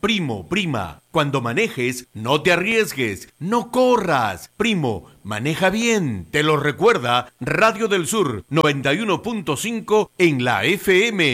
Primo, prima, cuando manejes, no te arriesgues, no corras. Primo, maneja bien. Te lo recuerda Radio del Sur 91.5 en la FM.